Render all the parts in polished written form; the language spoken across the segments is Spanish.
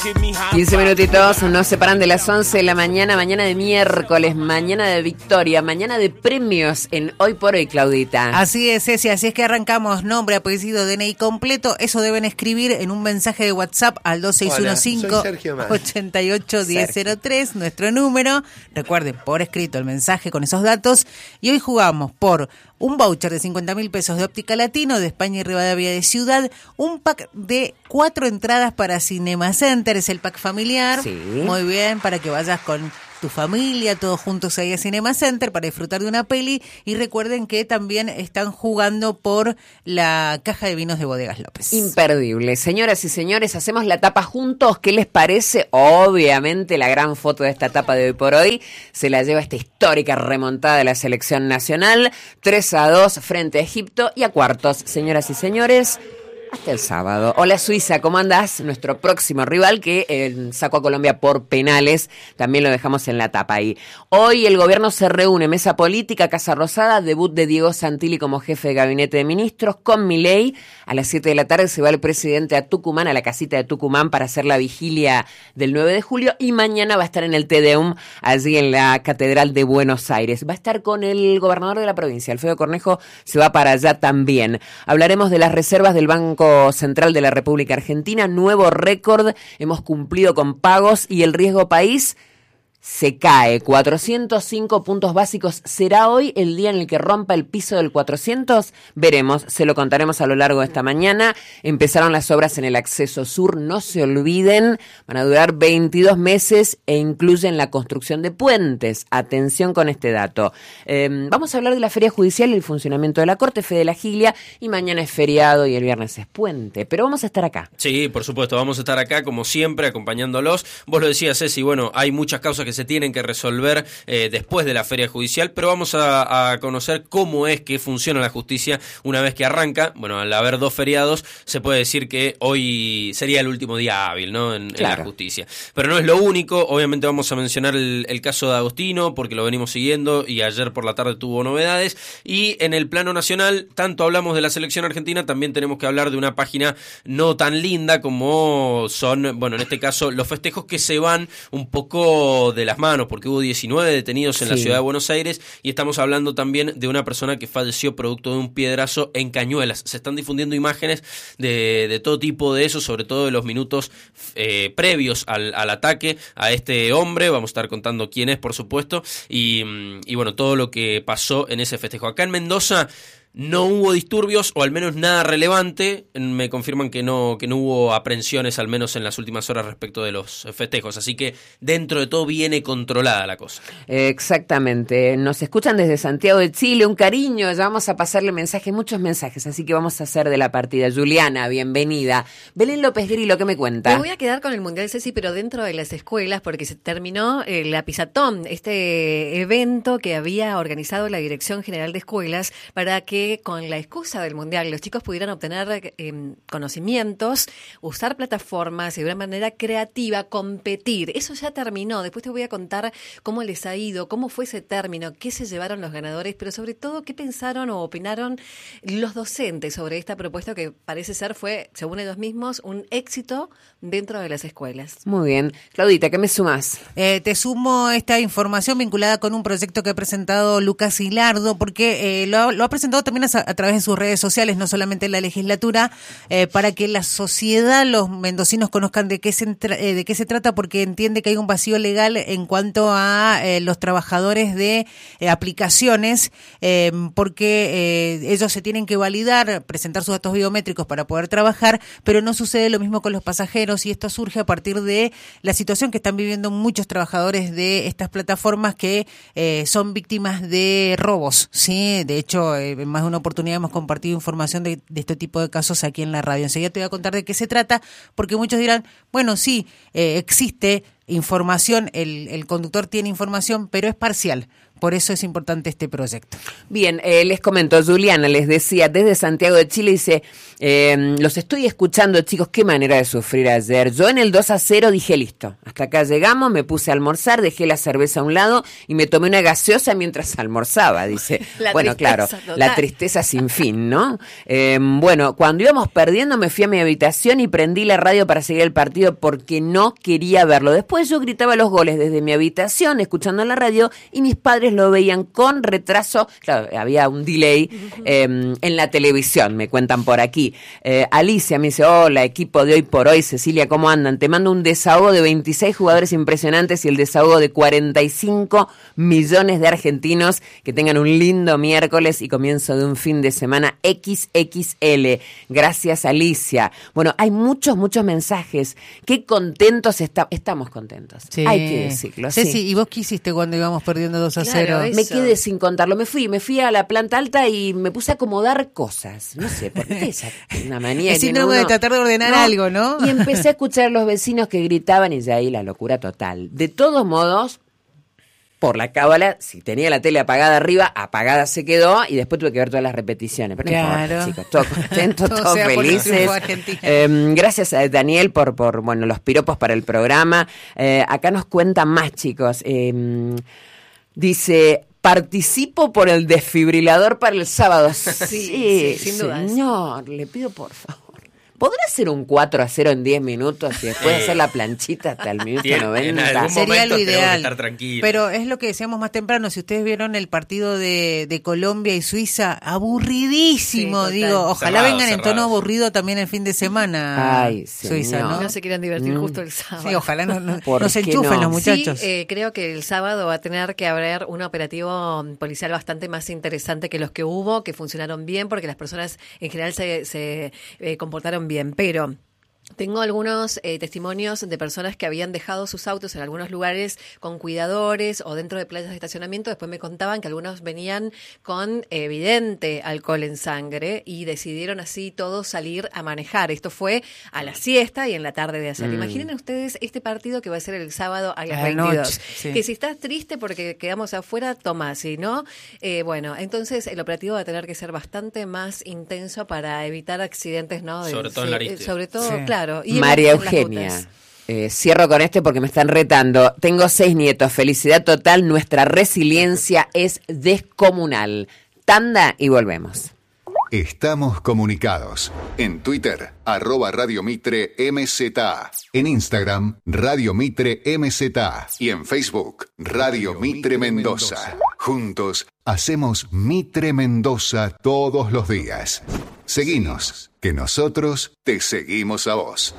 15 minutitos nos separan de las 11 de la mañana, mañana de miércoles, mañana de victoria, mañana de premios en Hoy por Hoy, Claudita. Así es, Ceci, así es que arrancamos. Nombre, apellido, DNI completo. Eso deben escribir en un mensaje de WhatsApp al 2615-881003, nuestro número. Recuerden, por escrito el mensaje con esos datos. Y hoy jugamos por un voucher de 50.000 pesos de Óptica Latino, de España y Rivadavia de Ciudad, un pack de 4 entradas para Cinema Center, es el pack familiar, sí. Muy bien, para que vayas con tu familia, todos juntos ahí a Cinema Center para disfrutar de una peli. Y recuerden que también están jugando por la caja de vinos de Bodegas López. Imperdible. Señoras y señores, hacemos la tapa juntos. ¿Qué les parece? Obviamente la gran foto de esta tapa de Hoy por Hoy se la lleva esta histórica remontada de la selección nacional. 3-2 frente a Egipto y a cuartos. Señoras y señores, hasta el sábado. Hola Suiza, ¿cómo andás? Nuestro próximo rival que sacó a Colombia por penales, también lo dejamos en la tapa ahí. Hoy el gobierno se reúne, mesa política, Casa Rosada, debut de Diego Santilli como jefe de gabinete de ministros, con Milei. A las 7 de la tarde se va el presidente a Tucumán, a la casita de Tucumán, para hacer la vigilia del 9 de julio, y mañana va a estar en el Te Deum, allí en la Catedral de Buenos Aires. Va a estar con el gobernador de la provincia, Alfredo Cornejo, se va para allá también. Hablaremos de las reservas del Banco Central de la República Argentina, nuevo récord, hemos cumplido con pagos y el riesgo país se cae, 405 puntos básicos. ¿Será hoy el día en el que rompa el piso del 400? Veremos, se lo contaremos a lo largo de esta mañana. Empezaron las obras en el acceso sur, no se olviden, van a durar 22 meses e incluyen la construcción de puentes. Atención con este dato. Vamos a hablar de la feria judicial y el funcionamiento de la Corte, Fede La Gilia, y mañana es feriado y el viernes es puente, pero vamos a estar acá. Sí, por supuesto, vamos a estar acá como siempre acompañándolos. Vos lo decías, Ceci, bueno, hay muchas causas que se tienen que resolver después de la feria judicial, pero vamos a conocer cómo es que funciona la justicia una vez que arranca. Bueno, al haber 2 feriados, se puede decir que hoy sería el último día hábil, ¿no? En la justicia. Pero no es lo único, obviamente vamos a mencionar el caso de Agostino, porque lo venimos siguiendo y ayer por la tarde tuvo novedades. Y en el plano nacional, tanto hablamos de la selección argentina, también tenemos que hablar de una página no tan linda como son, bueno, en este caso, los festejos que se van un poco de las manos, porque hubo 19 detenidos en la ciudad de Buenos Aires, y estamos hablando también de una persona que falleció producto de un piedrazo en Cañuelas. Se están difundiendo imágenes de todo tipo de eso, sobre todo de los minutos previos al ataque a este hombre. Vamos a estar contando quién es, por supuesto, y bueno, todo lo que pasó en ese festejo. Acá en Mendoza no hubo disturbios, o al menos nada relevante. Me confirman que no hubo aprehensiones, al menos en las últimas horas, respecto de los festejos. Así que dentro de todo viene controlada la cosa. Exactamente. Nos escuchan desde Santiago de Chile. Un cariño. Ya vamos a pasarle mensajes, muchos mensajes. Así que vamos a hacer de la partida. Juliana, bienvenida. Belén López Grillo, ¿qué me cuenta? Me voy a quedar con el Mundial, Ceci, pero dentro de las escuelas, porque se terminó la Pisatón, este evento que había organizado la Dirección General de Escuelas para que con la excusa del Mundial los chicos pudieran obtener conocimientos, usar plataformas y de una manera creativa competir. Eso ya terminó. Después te voy a contar cómo les ha ido, cómo fue ese término, qué se llevaron los ganadores, pero sobre todo qué pensaron o opinaron los docentes sobre esta propuesta que parece ser fue, según ellos mismos, un éxito dentro de las escuelas. Muy bien. Claudita, ¿qué me sumás? Te sumo esta información vinculada con un proyecto que ha presentado Lucas Hilardo, porque lo ha presentado también a través de sus redes sociales, no solamente en la legislatura, para que la sociedad, los mendocinos conozcan de qué se trata, porque entiende que hay un vacío legal en cuanto a los trabajadores de aplicaciones, porque ellos se tienen que validar, presentar sus datos biométricos para poder trabajar, pero no sucede lo mismo con los pasajeros, y esto surge a partir de la situación que están viviendo muchos trabajadores de estas plataformas que son víctimas de robos, ¿sí? De hecho, más de una oportunidad hemos compartido información de este tipo de casos aquí en la radio. Enseguida te voy a contar de qué se trata, porque muchos dirán, bueno, sí, existe información, el conductor tiene información, pero es parcial, por eso es importante este proyecto. Bien, les comento, Juliana les decía, desde Santiago de Chile, dice, los estoy escuchando, chicos, qué manera de sufrir ayer. Yo en el 2-0 dije, listo, hasta acá llegamos, me puse a almorzar, dejé la cerveza a un lado y me tomé una gaseosa mientras almorzaba, dice. Bueno, claro, total. La tristeza sin fin, ¿no? Bueno, cuando íbamos perdiendo me fui a mi habitación y prendí la radio para seguir el partido porque no quería verlo. Después yo gritaba los goles desde mi habitación, escuchando la radio, y mis padres lo veían con retraso. Claro, había un delay en la televisión, me cuentan por aquí. Alicia me dice, hola, equipo de Hoy por Hoy. Cecilia, ¿cómo andan? Te mando un desahogo de 26 jugadores impresionantes y el desahogo de 45 millones de argentinos. Que tengan un lindo miércoles y comienzo de un fin de semana XXL. Gracias, Alicia. Bueno, hay muchos mensajes. Qué contentos estamos contentos. Sí. Hay que decirlo. Sí. ¿Y vos qué hiciste cuando íbamos perdiendo 2-0? Claro, me quedé sin contarlo. Me fui a la planta alta y me puse a acomodar cosas. No sé, ¿por qué esa una manía? Es síndrome de tratar de ordenar algo, ¿no? Y empecé a escuchar a los vecinos que gritaban y ya ahí la locura total. De todos modos, por la cábala, si tenía la tele apagada arriba, apagada se quedó y después tuve que ver todas las repeticiones. Pero claro. No importa, chicos, todos contentos, todos felices. Gracias a Daniel por los piropos para el programa. Acá nos cuentan más, chicos. Dice, participo por el desfibrilador para el sábado. Sí, sin duda. Señor, le pido por favor. ¿Podrá hacer un 4-0 en 10 minutos y después hacer la planchita hasta el minuto 90? En algún sería lo ideal. Estar tranquilo. Pero es lo que decíamos más temprano. Si ustedes vieron el partido de Colombia y Suiza, aburridísimo. Sí, digo, ojalá vengan en tono cerrados. aburrido también el fin de semana. Ay, Suiza, señor. ¿no? No se quieran divertir justo el sábado. Sí, ojalá no ¿Por se qué enchufen no? los muchachos. Sí, creo que el sábado va a tener que haber un operativo policial bastante más interesante que los que hubo, que funcionaron bien, porque las personas en general se comportaron bien. Pero tengo algunos testimonios de personas que habían dejado sus autos en algunos lugares con cuidadores o dentro de playas de estacionamiento. Después me contaban que algunos venían con evidente alcohol en sangre y decidieron así todos salir a manejar. Esto fue a la siesta y en la tarde de ayer. Imaginen ustedes este partido que va a ser el sábado a las 22. Noche, sí. Que si estás triste porque quedamos afuera, toma, si no, bueno, entonces el operativo va a tener que ser bastante más intenso para evitar accidentes, ¿no? Sobre todo en la Aristia. Sobre todo, Sí. claro. Y María en las Eugenia. rutas. Cierro con este porque me están retando. Tengo 6 nietos. Felicidad total. Nuestra resiliencia es descomunal. Tanda y volvemos. Estamos comunicados. En Twitter, @Radio Mitre MZA. En Instagram, Radio Mitre MZA. Y en Facebook, Radio Mitre Mendoza. Juntos, hacemos Mitre Mendoza todos los días. Seguinos, que nosotros te seguimos a vos.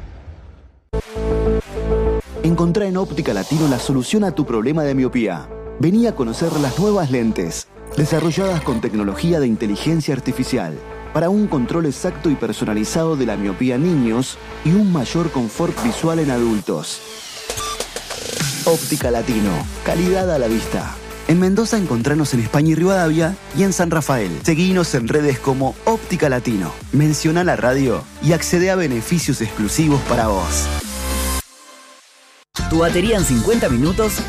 Encontrá en Óptica Latino la solución a tu problema de miopía. Vení a conocer las nuevas lentes, desarrolladas con tecnología de inteligencia artificial, para un control exacto y personalizado de la miopía en niños y un mayor confort visual en adultos. Óptica Latino, calidad a la vista. En Mendoza encontranos en España y Rivadavia y en San Rafael. Seguinos en redes como Óptica Latino. Menciona la radio y accede a beneficios exclusivos para vos. Tu batería en 50 minutos